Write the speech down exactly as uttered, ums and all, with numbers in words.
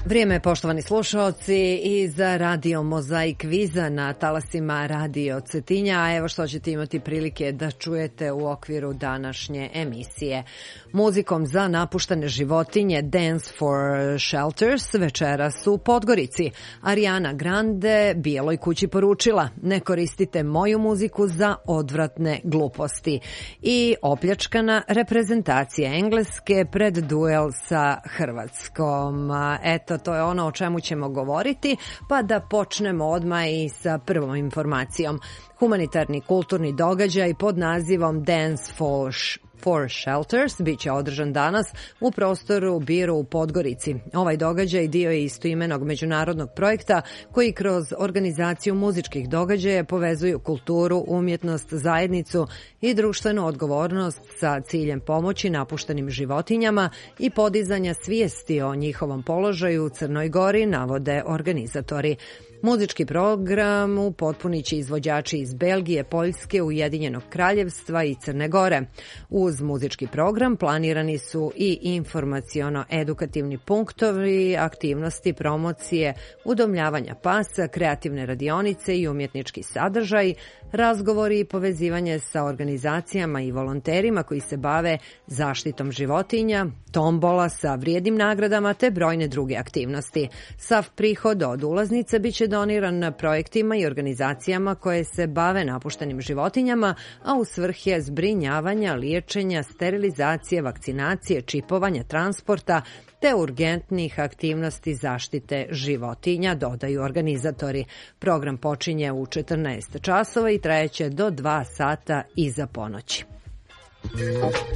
Vrijeme, poštovani slušalci, i za Radio Mozaik Viza na talasima Radio Cetinja, a evo što ćete imati prilike da čujete u okviru današnje emisije. Muzikom za napuštene životinje Dance for Shelters večeras u Podgorici. Ariana Grande Bijeloj kući poručila: ne koristite moju muziku za odvratne gluposti. I opljačkana reprezentacija Engleske pred duel sa Hrvatskom. Eto, to je ono o čemu ćemo govoriti, pa da počnemo odmah i sa prvom informacijom. Humanitarni kulturni događaj pod nazivom Dance for for Shelters biće održan danas u prostoru Biru u Podgorici. Ovaj događaj dio je istoimenog međunarodnog projekta koji kroz organizaciju muzičkih događaja povezuju kulturu, umjetnost, zajednicu i društvenu odgovornost sa ciljem pomoći napuštenim životinjama i podizanja svijesti o njihovom položaju u Crnoj Gori, navode organizatori. Muzički program upotpunit će izvođači iz Belgije, Poljske, Ujedinjenog Kraljevstva i Crne Gore. Uz muzički program planirani su i informaciono-edukativni punktovi, aktivnosti, promocije, udomljavanja pasa, kreativne radionice i umjetnički sadržaj, razgovori i povezivanje sa organizacijama i volonterima koji se bave zaštitom životinja, tombola sa vrijednim nagradama te brojne druge aktivnosti. Sav prihod od ulaznice biće doniran projektima i organizacijama koje se bave napuštenim životinjama, a u svrhe zbrinjavanja, liječenja, sterilizacije, vakcinacije, čipovanja, transporta te urgentnih aktivnosti zaštite životinja, dodaju organizatori. Program počinje u četrnaest časova i trajeće do dva sata iza ponoći.